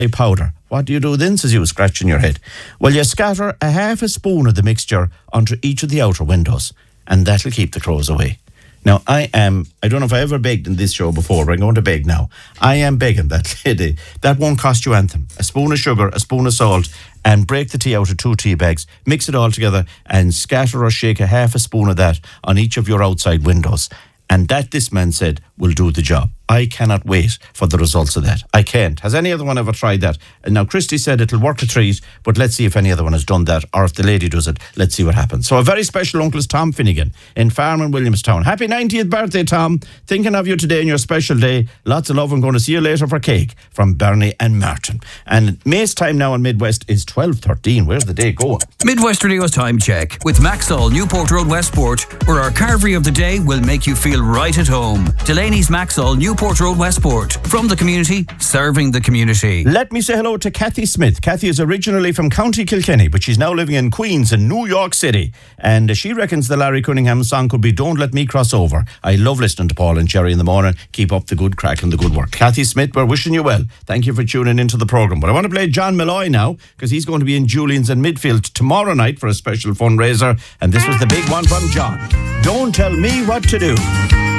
powder. What do you do then, says you, scratching your head? Well, you scatter a half a spoon of the mixture onto each of the outer windows, and that'll keep the crows away. Now, I don't know if I ever begged in this show before, but I'm going to beg now. I am begging that lady, that won't cost you anything. A spoon of sugar, a spoon of salt, and break the tea out of 2 tea bags, mix it all together, and scatter or shake a half a spoon of that on each of your outside windows. And that, this man said, will do the job. I cannot wait for the results of that. I can't. Has any other one ever tried that? And now, Christy said it'll work a treat, but let's see if any other one has done that, or if the lady does it, let's see what happens. So a very special uncle is Tom Finnegan in Farm Williamstown. Happy 90th birthday, Tom. Thinking of you today in your special day. Lots of love and going to see you later for cake from Bernie and Martin. And May's time now in Midwest is 12:13. Where's the day going? Midwest Radio's time check with Maxall Newport Road Westport, where our carvery of the day will make you feel right at home. Delaney's Maxall Newport Road Westport. From the community, serving the community. Let me say hello to Kathy Smith. Kathy is originally from County Kilkenny, but she's now living in Queens in New York City. And she reckons the Larry Cunningham song could be Don't Let Me Cross Over. I love listening to Paul and Jerry in the morning. Keep up the good crack and the good work. Kathy Smith, we're wishing you well. Thank you for tuning into the programme. But I want to play John Malloy now, because he's going to be in Julian's in Midfield tomorrow night for a special fundraiser. And this was the big one from John. Don't tell me what to do.